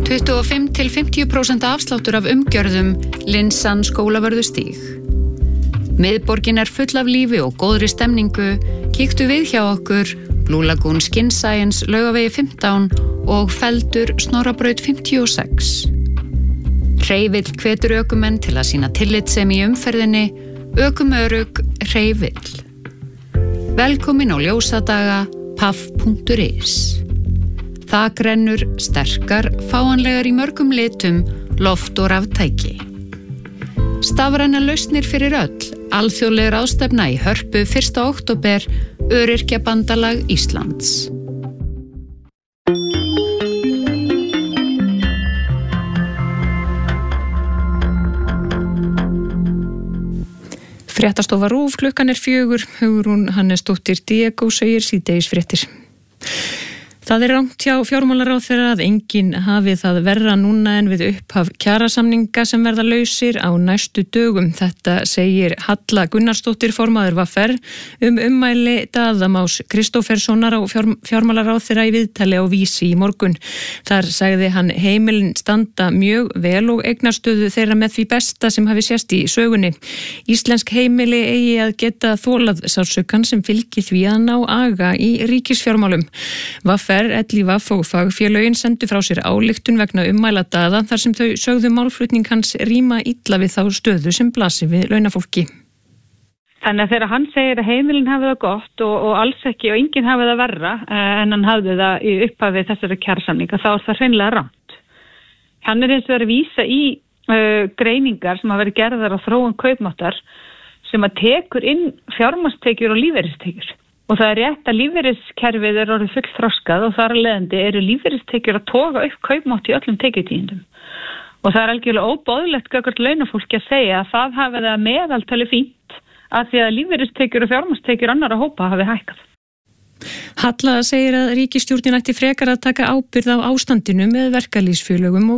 25–50% afsláttur af umgjörðum Linsan Skólavörðustíg. Miðborgin full af lífi og góðri stemningu. Kíktu við hjá okkur Blue Lagoon Skin Science Laugavegi 15 og Feldur Snorrabraut 56. Hreyvill hvetur ökumenn til að sýna tillitssemi í umferðinni. Ökumörugg Hreyvill. Velkomin á ljósadaga paf.is. Þak rennur sterkar, fáanlegar í mörgum litum, loft og raftæki. Stafrænar lausnir fyrir öll, alþjóðleg ráðstefna í Hörpu 1. október, Öryrkjabandalag Íslands. Fréttastofa RÚV, klukkan 4, Hugrún Hannesdóttir Diego segir síðdegisfréttir. Það rangt hjá fjármálaráðherra að enginn hafi það verra núna en við upphaf kjarasamninga sem verða lausir á næstu dögum. Þetta segir Halla Gunnarsdóttir formaður VR ummæli Daða Más Kristóferssonar á fjármálaráðherra í viðtali á Vísi í morgun. Þar sagði hann heimilin standa mjög vel og eignarstöðu þeirra með því besta sem hafi sést í sögunni. Íslensk heimili eigi að geta þolað sársaukann sem fylgir því að ná aga í ríkisfjármálum. VR, LÍV og fagfélögin sendu frá sér ályktun vegna ummæla Daða þar sem þau sögðu málflutning hans ríma illa við þá stöðu sem blasir við launafólki. Þannig að þegar hann segir að heimilin hafi það gott og alls ekki og enginn hafi það verra en hann hafði það í upphafi þessari kjarasamninga, þá það hreinlega rangt. Hann hins vegar að vísa í greiningar sem hafa verið gerðar á þróun kaupmáttar sem að tekur inn fjármagnstekjur og lífeyristekjur. Og það rétt að lífeyriskerfið orðið fullþroskað og þar af leiðandi eru lífeyristekjur að toga upp kaupmátt í öllum tekjutíðindum. Og það algjörlega óboðlegt gagnvart launafólki að segja að það hafi það meðaltali fínt að því að lífeyristekjur og fjármagnstekjur annarra hópa hafi hækkað. Halla segir að ríkisstjórnin ætti frekar að taka ábyrgð á ástandinu með verkalýðsfélögum og